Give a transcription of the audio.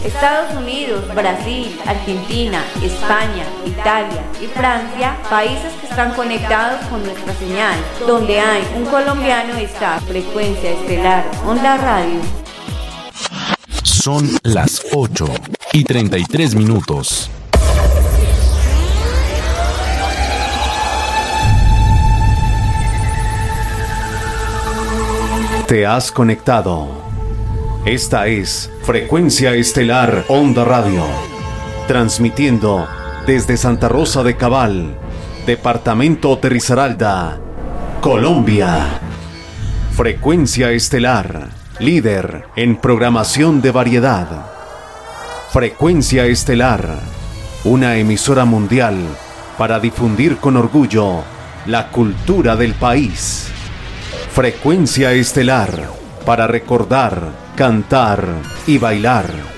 Estados Unidos, Brasil, Argentina, España, Italia y Francia, países que están conectados con nuestra señal. Donde hay un colombiano está Frecuencia Estelar Onda Radio. Son las 8:33. Te has conectado. Esta es Frecuencia Estelar Onda Radio, transmitiendo desde Santa Rosa de Cabal, departamento de Risaralda, Colombia. Frecuencia Estelar, líder en programación de variedad. Frecuencia Estelar, una emisora mundial para difundir con orgullo la cultura del país. Frecuencia Estelar, para recordar, cantar y bailar.